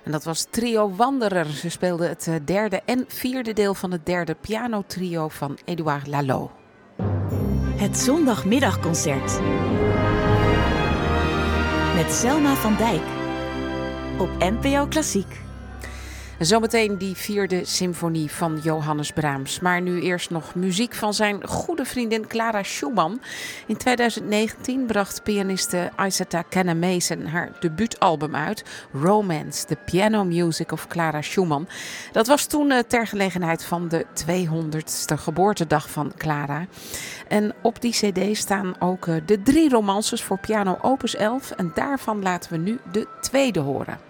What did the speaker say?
En dat was Trio Wanderer. Ze speelden het derde en vierde deel van het derde pianotrio van Édouard Lalo. Het zondagmiddagconcert met Selma van Dijk op NPO Klassiek. Zometeen die vierde symfonie van Johannes Brahms. Maar nu eerst nog muziek van zijn goede vriendin Clara Schumann. In 2019 bracht pianiste Isata Canna-Mason haar debuutalbum uit. Romance, the piano music of Clara Schumann. Dat was toen ter gelegenheid van de 200ste geboortedag van Clara. En op die cd staan ook de 3 romances voor piano opus 11. En daarvan laten we nu de tweede horen.